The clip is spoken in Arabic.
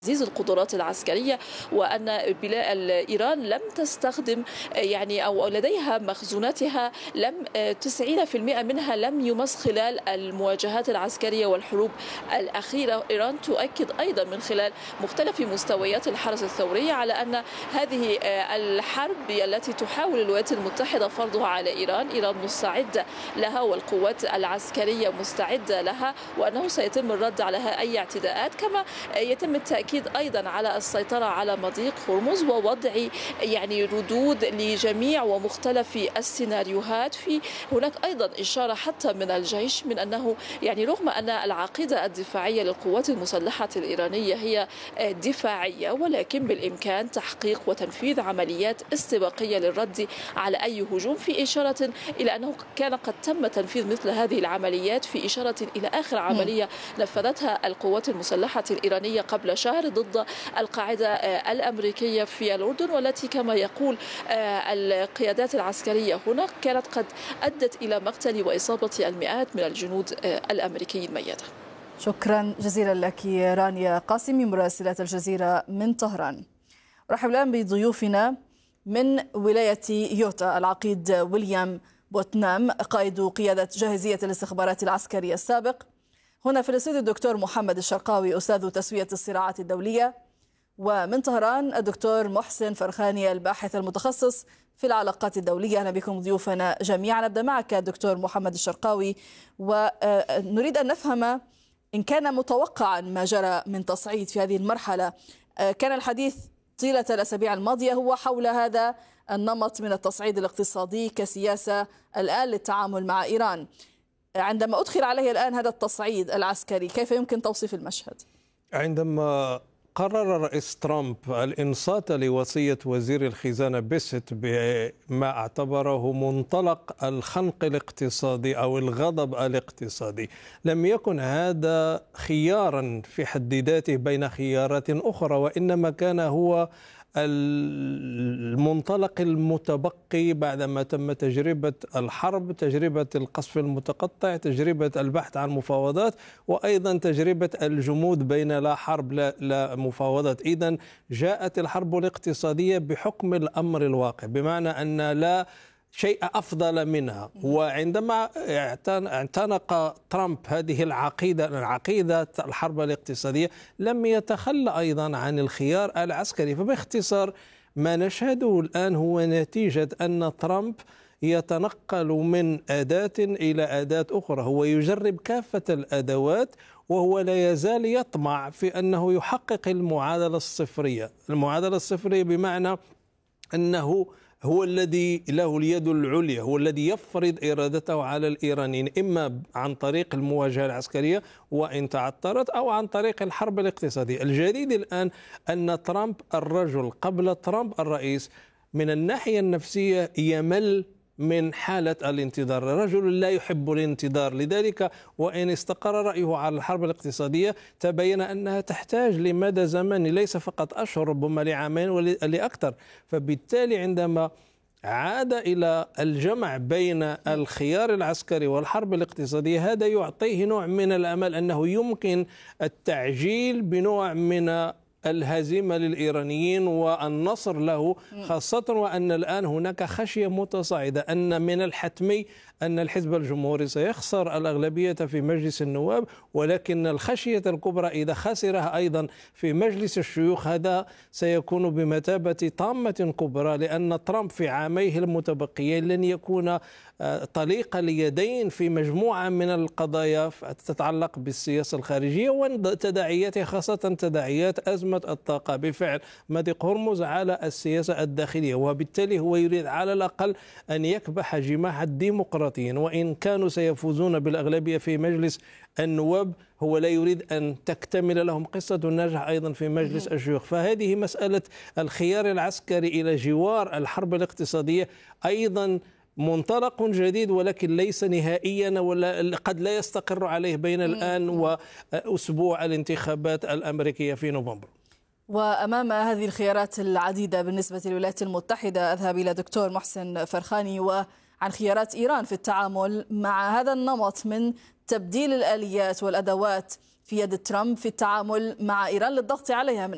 تعزيز القدرات العسكرية، وأن إيران لم تستخدم أو لديها مخزوناتها 90% منها لم يمس خلال المواجهات العسكرية والحروب الأخيرة. إيران تؤكد أيضا من خلال مختلف مستويات الحرس الثوري على أن هذه الحرب التي تحاول الولايات المتحدة فرضها على إيران مستعدة لها، والقوات العسكرية مستعدة لها، وأنه سيتم الرد على أي اعتداءات. كما يتم التأكيد أيضا على السيطرة على مضيق هرمز ووضع ردود لجميع ومختلف السيناريوهات. هناك أيضا إشارة حتى من الجيش من أنه رغم أن العقيدة الدفاعية للقوات المسلحة الإيرانية هي دفاعية، ولكن بالإمكان تحقيق وتنفيذ عمليات استباقية للرد على أي هجوم، في إشارة إلى أنه كان قد تم تنفيذ مثل هذه العمليات، في إشارة إلى آخر عملية نفذتها القوات المسلحة الإيرانية قبل شهر ضد القاعدة الأمريكية في الأردن، والتي كما يقول القيادات العسكرية هناك كانت قد أدت إلى مقتل وإصابة المئات من الجنود الأمريكيين ميتة. شكرا جزيلا لك رانيا قاسمي مراسلة الجزيرة من طهران. رحب الآن بضيوفنا من ولاية يوتا العقيد ويليام بوتنام قائد قيادة جاهزية الاستخبارات العسكرية السابق. هنا في الاستوديو الدكتور محمد الشرقاوي أستاذ تسوية الصراعات الدولية. ومن طهران الدكتور محسن فرخاني الباحث المتخصص في العلاقات الدولية. أهلا بكم ضيوفنا جميعا. نبدأ معك دكتور محمد الشرقاوي، ونريد أن نفهم إن كان متوقعا ما جرى من تصعيد في هذه المرحلة. كان الحديث طيلة الأسابيع الماضية هو حول هذا النمط من التصعيد الاقتصادي كسياسة الآن للتعامل مع إيران. عندما أدخل عليه الآن هذا التصعيد العسكري، كيف يمكن توصيف المشهد؟ عندما قرر الرئيس ترامب الإنصات لوصية وزير الخزانة بيسيت بما اعتبره منطلق الخنق الاقتصادي أو الغضب الاقتصادي، لم يكن هذا خيارا في حد ذاته بين خيارات أخرى، وإنما كان هو المنطلق المتبقي بعدما تم تجربة الحرب، تجربة القصف المتقطع، تجربة البحث عن مفاوضات، وأيضا تجربة الجمود بين لا حرب لا مفاوضات. إذن جاءت الحرب الاقتصادية بحكم الأمر الواقع، بمعنى أن لا شيء أفضل منها. وعندما اعتنق ترامب هذه العقيدة الحرب الاقتصادية، لم يتخلى أيضا عن الخيار العسكري. فباختصار ما نشهده الآن هو نتيجة أن ترامب يتنقل من أداة إلى أداة أخرى، هو يجرب كافة الأدوات، وهو لا يزال يطمع في أنه يحقق المعادلة الصفرية. المعادلة الصفرية بمعنى أنه هو الذي له اليد العليا، هو الذي يفرض إرادته على الإيرانيين، إما عن طريق المواجهة العسكرية وإن تعثرت، أو عن طريق الحرب الاقتصادية. الجديد الآن أن ترامب الرجل قبل ترامب الرئيس من الناحية النفسية يمل من حالة الانتظار، رجل لا يحب الانتظار. لذلك وإن استقر رأيه على الحرب الاقتصادية تبين أنها تحتاج لمدى زمني ليس فقط أشهر، ربما لعامين ولأكثر. فبالتالي عندما عاد إلى الجمع بين الخيار العسكري والحرب الاقتصادية، هذا يعطيه نوع من الأمل أنه يمكن التعجيل بنوع من الهزيمة للإيرانيين والنصر له، خاصة وأن الآن هناك خشية متصاعدة أن من الحتمي أن الحزب الجمهوري سيخسر الأغلبية في مجلس النواب، ولكن الخشية الكبرى إذا خسرها أيضا في مجلس الشيوخ هذا سيكون بمثابة طامة كبرى، لأن ترامب في عاميه المتبقيين لن يكون طليق اليدين في مجموعة من القضايا تتعلق بالسياسة الخارجية وتداعياتها، خاصة تداعيات أزمة الطاقة بفعل مضيق هرمز على السياسة الداخلية. وبالتالي هو يريد على الأقل أن يكبح جماح الديمقراطيين، وإن كانوا سيفوزون بالأغلبية في مجلس النواب هو لا يريد أن تكتمل لهم قصة النجاح أيضا في مجلس الشيوخ. فهذه مسألة الخيار العسكري إلى جوار الحرب الاقتصادية أيضا منطلق جديد، ولكن ليس نهائيا، ولا قد لا يستقر عليه بين الآن وأسبوع الانتخابات الأمريكية في نوفمبر. وأمام هذه الخيارات العديدة بالنسبة للولايات المتحدة، أذهب إلى دكتور محسن فرخاني وعن خيارات إيران في التعامل مع هذا النمط من تبديل الآليات والأدوات في يد ترامب في التعامل مع إيران للضغط عليها من